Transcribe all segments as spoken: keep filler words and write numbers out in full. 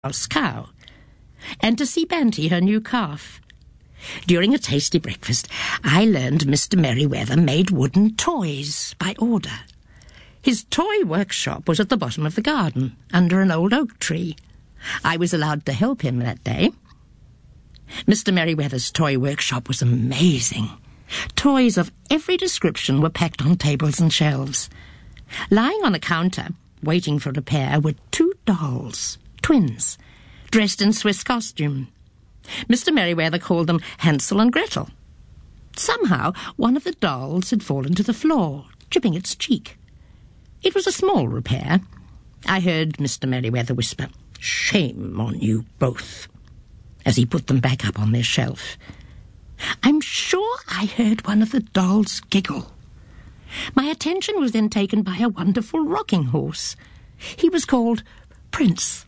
house cow, and to see Banty, her new calf. During a tasty breakfast, I learned Mister Merriweather made wooden toys by order. His toy workshop was at the bottom of the garden, under an old oak tree. I was allowed to help him that day. Mister Merriweather's toy workshop was amazing. Toys of every description were packed on tables and shelves. Lying on a counter, waiting for repair, were two dolls, twins, dressed in Swiss costume. Mister Merriweather called them Hansel and Gretel. Somehow, one of the dolls had fallen to the floor, chipping its cheek. It was a small repair. I heard Mister Merriweather whisper, "Shame on you both," as he put them back up on their shelf. I'm sure I heard one of the dolls giggle. My attention was then taken by a wonderful rocking horse. He was called Prince.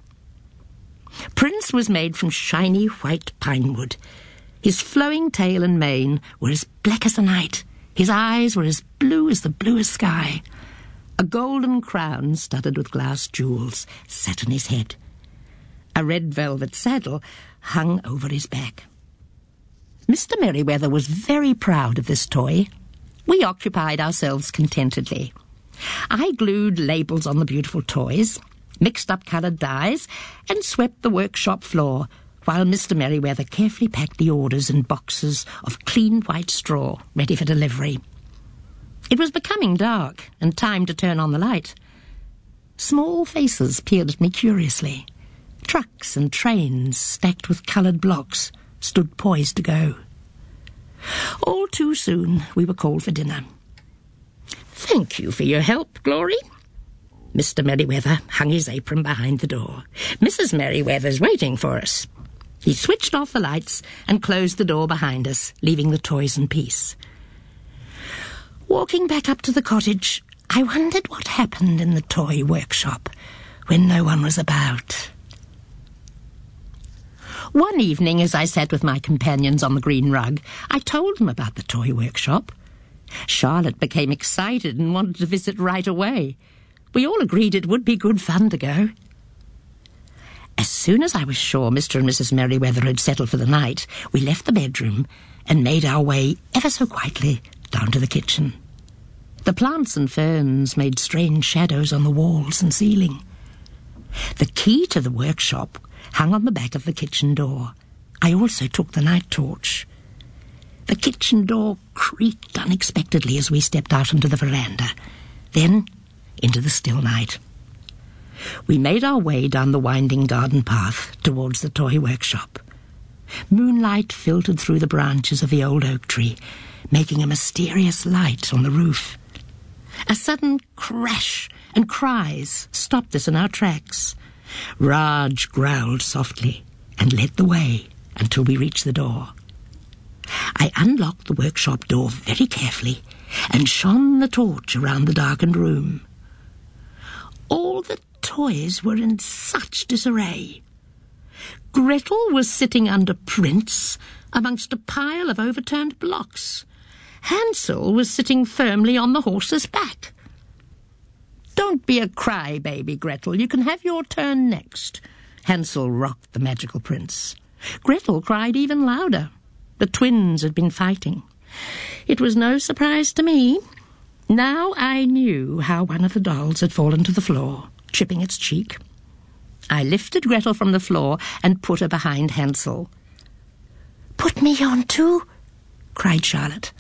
Prince was made from shiny white pine wood. His flowing tail and mane were as black as the night. His eyes were as blue as the bluest sky. A golden crown studded with glass jewels sat on his head. A red velvet saddle hung over his back. Mister Merriweather was very proud of this toy. We occupied ourselves contentedly. I glued labels on the beautiful toys, mixed up coloured dyes, and swept the workshop floor, while Mister Merriweather carefully packed the orders in boxes of clean white straw, ready for delivery. It was becoming dark, and time to turn on the light. Small faces peered at me curiously. Trucks and trains, stacked with coloured blocks, stood poised to go. All too soon, we were called for dinner. "Thank you for your help, Glory." Mister Merriweather hung his apron behind the door. "Missus Merriweather's waiting for us." He switched off the lights and closed the door behind us, leaving the toys in peace. Walking back up to the cottage, I wondered what happened in the toy workshop when no one was about. One evening, as I sat with my companions on the green rug, I told them about the toy workshop. Charlotte became excited and wanted to visit right away. We all agreed it would be good fun to go. As soon as I was sure Mister and Missus Merriweather had settled for the night, we left the bedroom and made our way ever so quietly down to the kitchen. The plants and ferns made strange shadows on the walls and ceiling. The key to the workshop hung on the back of the kitchen door. I also took the night torch. The kitchen door creaked unexpectedly as we stepped out onto the veranda, then into the still night. We made our way down the winding garden path towards the toy workshop. Moonlight filtered through the branches of the old oak tree, making a mysterious light on the roof. A sudden crash and cries stopped us in our tracks. Raj growled softly and led the way until we reached the door. I unlocked the workshop door very carefully and shone the torch around the darkened room. All the toys were in such disarray. Gretel was sitting under Prince amongst a pile of overturned blocks. Hansel was sitting firmly on the horse's back. "Don't be a crybaby, Gretel. You can have your turn next." Hansel rocked the magical prince. Gretel cried even louder. The twins had been fighting. It was no surprise to me. Now I knew how one of the dolls had fallen to the floor, chipping its cheek. I lifted Gretel from the floor and put her behind Hansel. "Put me on too," cried Charlotte.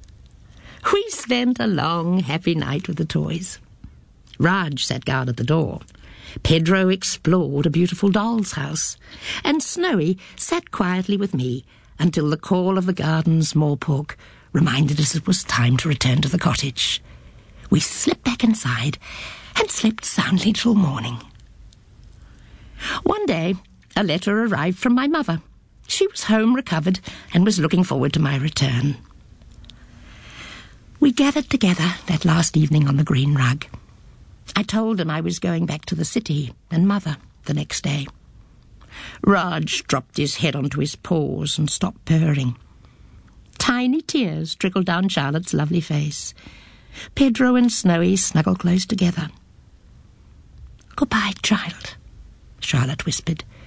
We spent a long, happy night with the toys. Raj sat guard at the door. Pedro explored a beautiful doll's house, and Snowy sat quietly with me until the call of the garden's moorpork reminded us it was time to return to the cottage. We slipped back inside and slept soundly till morning. One day, a letter arrived from my mother. She was home recovered and was looking forward to my return. We gathered together that last evening on the green rug. I told him I was going back to the city and Mother the next day. Raj dropped his head onto his paws and stopped purring. Tiny tears trickled down Charlotte's lovely face. Pedro and Snowy snuggled close together. "Goodbye, child," Charlotte whispered.